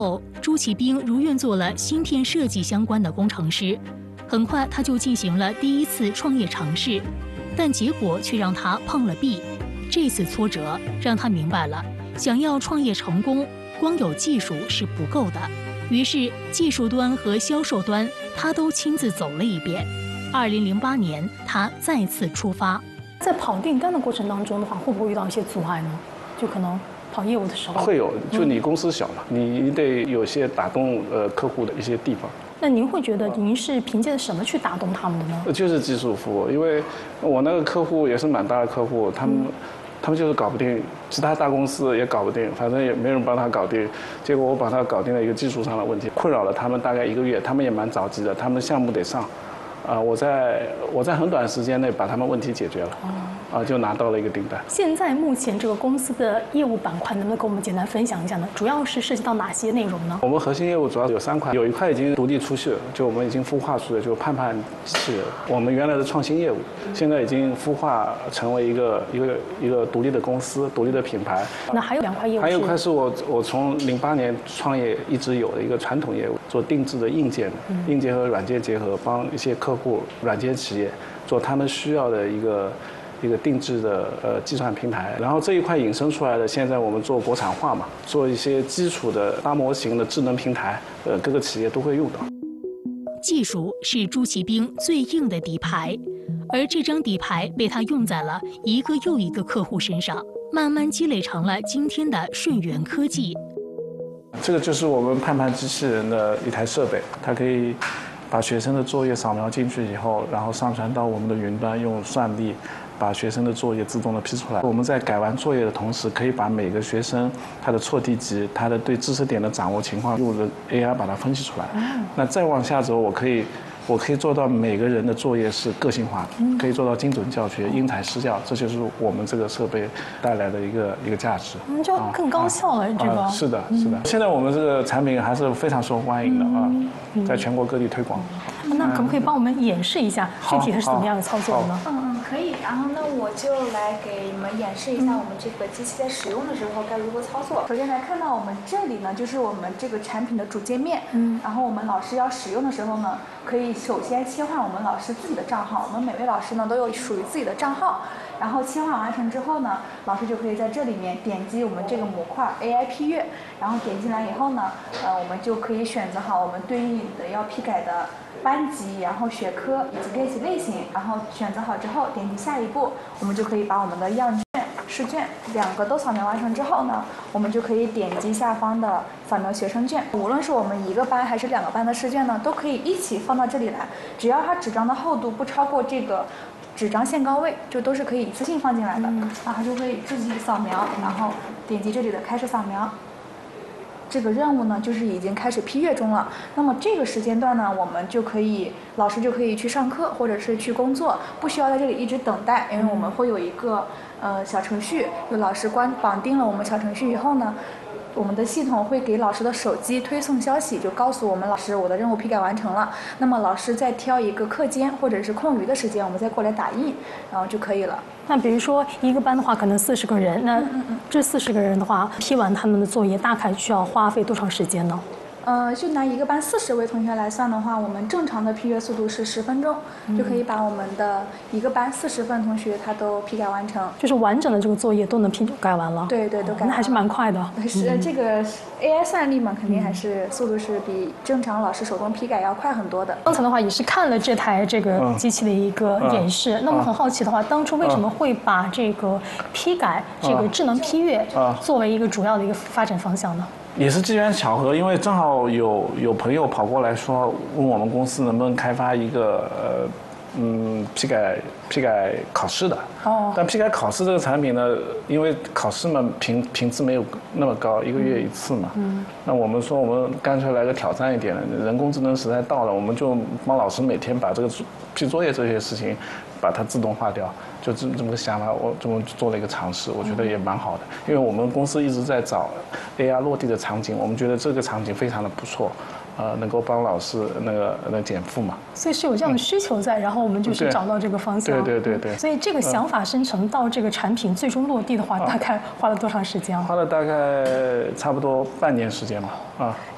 后，朱启兵如愿做了芯片设计相关的工程师。很快，他就进行了第一次创业尝试，但结果却让他碰了壁。这次挫折让他明白了，想要创业成功，光有技术是不够的。于是，技术端和销售端他都亲自走了一遍。2008年，他再次出发。 在跑订单的过程当中的话，会不会遇到一些阻碍呢？就可能跑业务的时候会有，就你公司小嘛，你得有些打动客户的一些地方。 那您会觉得您是凭借什么去打动他们的呢？ 就是技术服务，因为我那个客户也是蛮大的客户，他们就是搞不定，其他大公司也搞不定，反正也没人帮他搞定。结果我帮他搞定了一个技术上的问题，困扰了他们大概1个月，他们也蛮着急的，他们的项目得上。我在很短时间内把他们问题解决了，就拿到了一个订单。 现在目前这个公司的业务板块，能不能跟我们简单分享一下呢？主要是涉及到哪些内容呢？ 我们核心业务主要有3块，有一块已经独立出去了，就我们已经孵化出来，就盼盼机器人。我们原来的创新业务，现在已经孵化成为一个独立的公司、独立的品牌。 那还有2块业务， 还有一块是我从08年创业一直有的一个传统业务，做定制的硬件，硬件和软件结合，帮一些客户软件企业做他们需要的一个定制的计算平台。然后这一块引申出来的，现在我们做国产化嘛，做一些基础的大模型的智能平台，各个企业都会用到。 技术是朱启兵最硬的底牌，而这张底牌被他用在了一个又一个客户身上，慢慢积累成了今天的顺源科技。 这个就是我们盼盼机器人的一台设备，它可以把学生的作业扫描进去以后，然后上传到我们的云端，用算力把学生的作业自动的批出来。我们在改完作业的同时，可以把每个学生他的错题集、他的对知识点的掌握情况，用的 AI 把它分析出来。那再往下走，我可以做到每个人的作业是个性化的，可以做到精准教学、因材施教，这就是我们这个设备带来的一个价值。 就更高效了，这个。 是的，是的。现在我们这个产品还是非常受欢迎的在全国各地推广。 那可不可以帮我们演示一下具体它是怎么样的操作呢？ 可以。然后那我就来给你们演示一下我们这个机器在使用的时候该如何操作。首先来看到我们这里呢，就是我们这个产品的主界面。然后我们老师要使用的时候呢，可以首先切换我们老师自己的账号。我们每位老师呢都有属于自己的账号。然后切换完成之后呢，老师就可以在这里面点击我们这个模块 AI 批阅，然后点进来以后呢，我们就可以选择好我们对应的要批改的班级，然后学科以及练习类型，然后选择好之后点击下一步，我们就可以把我们的样卷、试卷2个都扫描完成之后呢，我们就可以点击下方的扫描学生卷。无论是我们1个班还是2个班的试卷呢，都可以一起放到这里来，只要它纸张的厚度不超过这个纸张限高位，就都是可以一次性放进来的。然后就可以自己扫描，然后点击这里的开始扫描。这个任务呢，就是已经开始批阅中了。那么这个时间段呢，我们就可以，老师就可以去上课或者是去工作，不需要在这里一直等待，因为我们会有一个小程序，有老师绑定了我们小程序以后呢，我们的系统会给老师的手机推送消息，就告诉我们老师我的任务批改完成了。那么老师再挑一个课间或者是空余的时间，我们再过来打印，然后就可以了。 那比如说1个班的话，可能40个人，那这40个人的话，批完他们的作业大概需要花费多长时间呢？ 就拿1个班40位同学来算的话，我们正常的批阅速度是10分钟，就可以把我们的1个班40份同学他都批改完成， 就是完整的这个作业都能批改完了。 对，都改完了， 那还是蛮快的。 是这个 AI 算力嘛，肯定还是速度是比正常老师手动批改要快很多的。 刚才的话也是看了这台这个机器的一个演示，那我很好奇的话，当初为什么会把这个批改这个智能批阅作为一个主要的一个发展方向呢？ 也是机缘巧合，因为正好有朋友跑过来说，问我们公司能不能开发一个批改考试的。但批改考试这个产品呢，因为考试嘛频次没有那么高，1个月1次嘛。那我们说我们干脆来个挑战一点的，人工智能时代到了，我们就帮老师每天把这个批作业这些事情把它自动化掉。就这么个想法，我这么做了一个尝试，我觉得也蛮好的。因为我们公司一直在找 AR 落地的场景，我们觉得这个场景非常的不错，能够帮老师那个减负嘛。 所以是有这样的需求在，然后我们就是找到这个方向。 对。 所以这个想法生成到这个产品最终落地的话，大概花了多长时间？ 花了大概差不多半年时间吧。